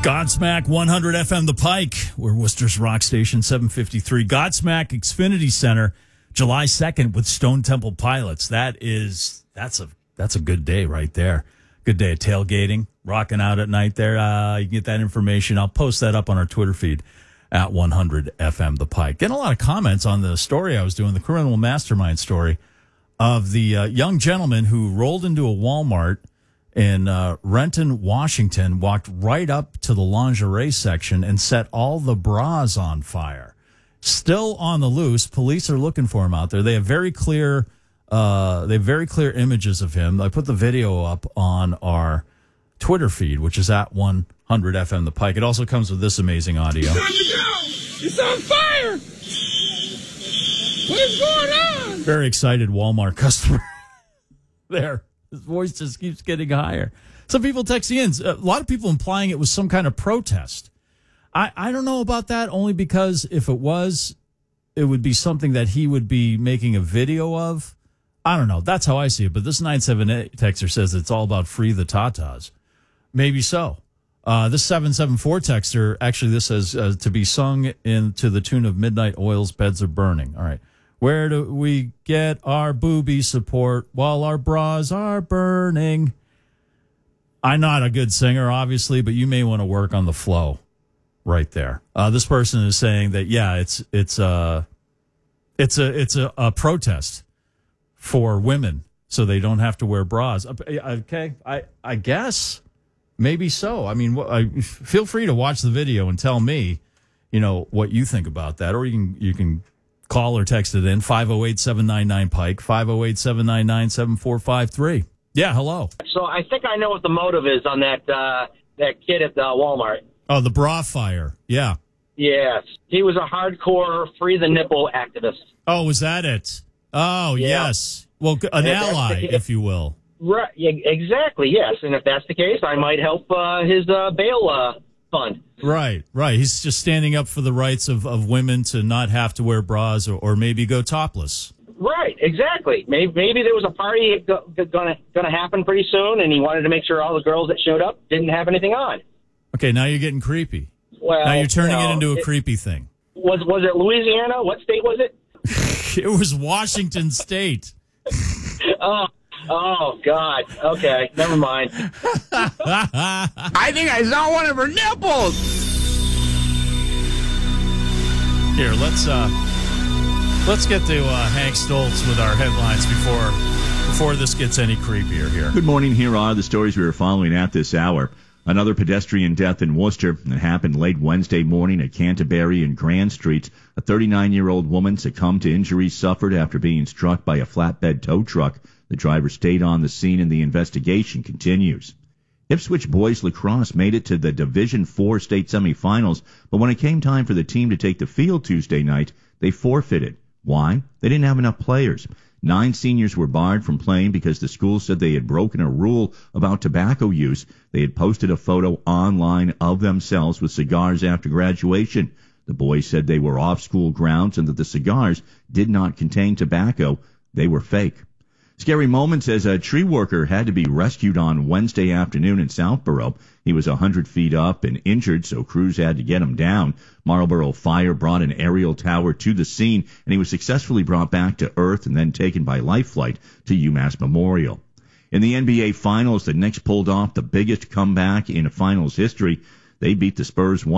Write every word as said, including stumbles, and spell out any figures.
Godsmack one hundred F M The Pike. We're Worcester's Rock Station seven fifty-three. Godsmack Xfinity Center, July second with Stone Temple Pilots. That is, that's a, that's a good day right there. Good day of tailgating, rocking out at night there. Uh, you can get that information. I'll post that up on our Twitter feed at one hundred F M The Pike. Getting a lot of comments on the story I was doing, the criminal mastermind story of the uh, young gentleman who rolled into a Walmart in uh, Renton, Washington, walked right up to the lingerie section and set all the bras on fire. Still on the loose. Police are looking for him out there. They have very clear, uh, they have very clear images of him. I put the video up on our Twitter feed, which is at one hundred F M The Pike. It also comes with this amazing audio. It's on fire! What is going on? Very excited Walmart customer there. His voice just keeps getting higher. Some people texting in. A lot of people implying it was some kind of protest. I, I don't know about that, only because if it was, it would be something that he would be making a video of. I don't know. That's how I see it. But this nine seven eight texter says it's all about free the tatas. Maybe so. Uh, this seven seven four texter, actually this says uh, to be sung in to the tune of Midnight Oil's Beds Are Burning. All right. Where do we get our booby support while our bras are burning? I'm not a good singer, obviously, but you may want to work on the flow right there. Uh, this person is saying that, yeah, it's it's a it's a it's a, a protest for women, so they don't have to wear bras. Okay, I I guess maybe so. I mean, I, feel free to watch the video and tell me, you know, what you think about that, or you can you can. Call or text it in, five oh eight, seven nine nine, Pike, five oh eight, seven nine nine, seven four five three. Yeah, hello. So I think I know what the motive is on that uh, that kid at the Walmart. Oh, the bra fire. Yeah. Yes. He was a hardcore free the nipple activist. Oh, was that it? Oh, yeah. Yes. Well, an if ally, the, if you will. Right. Yeah, exactly, yes. And if that's the case, I might help uh, his uh, bail uh, fund. Right, right. He's just standing up for the rights of, of women to not have to wear bras or, or maybe go topless. Right, exactly. Maybe, maybe there was a party go, gonna gonna happen pretty soon, and he wanted to make sure all the girls that showed up didn't have anything on. Okay, now you're getting creepy. Well, now you're turning you know, it into a it, creepy thing. Was was it Louisiana? What state was it? It was Washington State. Oh. Oh, God. Okay, never mind. I think I saw one of her nipples. Here, let's uh, let's get to uh, Hank Stoltz with our headlines before before this gets any creepier here. Good morning. Here are the stories we are following at this hour. Another pedestrian death in Worcester. It happened late Wednesday morning at Canterbury and Grand Streets. A thirty-nine-year-old woman succumbed to injuries suffered after being struck by a flatbed tow truck. The driver stayed on the scene and the investigation continues. Ipswich boys lacrosse made it to the Division four state semifinals, but when it came time for the team to take the field Tuesday night, they forfeited. Why? They didn't have enough players. Nine seniors were barred from playing because the school said they had broken a rule about tobacco use. They had posted a photo online of themselves with cigars after graduation. The boys said they were off school grounds and that the cigars did not contain tobacco. They were fake. Scary moments as a tree worker had to be rescued on Wednesday afternoon in Southborough. He was one hundred feet up and injured, so crews had to get him down. Marlborough Fire brought an aerial tower to the scene, and he was successfully brought back to earth and then taken by life flight to UMass Memorial. In the N B A Finals, the Knicks pulled off the biggest comeback in a finals history. They beat the Spurs